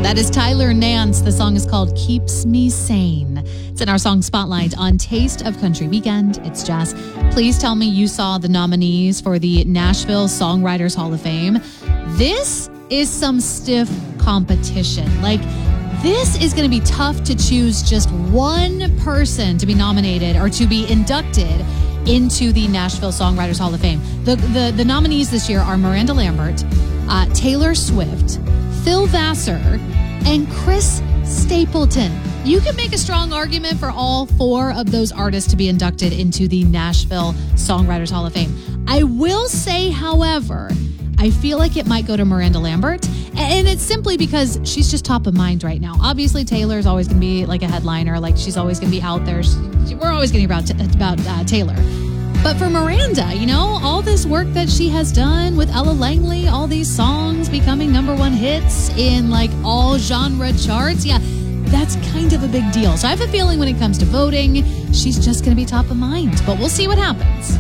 That is Tyler Nance. The song is called Keeps Me Sane. It's in our song Spotlight on Taste of Country Weekend. It's Jess. Please tell me you saw the nominees for the Nashville Songwriters Hall of Fame. This is some stiff competition. Like, this is going to be tough to choose just one person to be nominated or to be inducted into the Nashville Songwriters Hall of Fame. The nominees this year are Miranda Lambert, Taylor Swift, Phil Vassar, and Chris Stapleton. You can make a strong argument for all four of those artists to be inducted into the Nashville Songwriters Hall of Fame. I will say, however, I feel like it might go to Miranda Lambert, and it's simply because she's just top of mind right now. Obviously, Taylor's always going to be like a headliner, like she's always going to be out there. We're always going to hear about Taylor. But for Miranda, you know, all this work that she has done with Ella Langley, all these songs becoming #1 hits in like all genre charts, yeah, that's kind of a big deal. So I have a feeling when it comes to voting, she's just going to be top of mind. But we'll see what happens.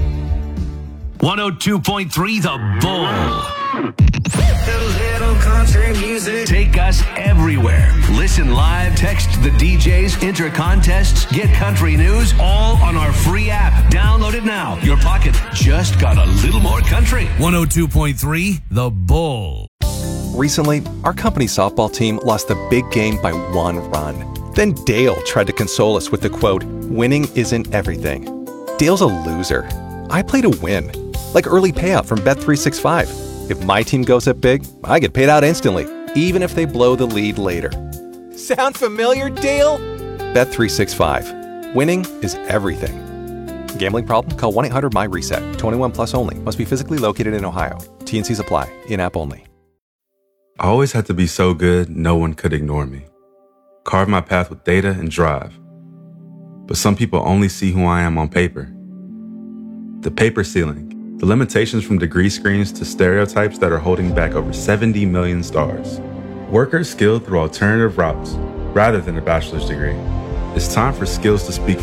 102.3 The Bull. Country music. Take us everywhere. Listen live, text the DJs, enter contests, get country news, all on our free app. Download it now. Your pocket just got a little more country. 102.3 The Bull. Recently, our company softball team lost the big game by 1 run. Then Dale tried to console us with the quote, "Winning isn't everything." Dale's a loser. I play to win. Like early payout from Bet365. If my team goes up big, I get paid out instantly, even if they blow the lead later. Sound familiar, Dale? Bet365. Winning is everything. Gambling problem? Call 1-800-MY-RESET. 21 plus only. Must be physically located in Ohio. T&Cs apply. In-app only. I always had to be so good, no one could ignore me. Carve my path with data and drive. But some people only see who I am on paper. The paper ceiling. The limitations from degree screens to stereotypes that are holding back over 70 million stars. Workers skilled through alternative routes rather than a bachelor's degree. It's time for skills to speak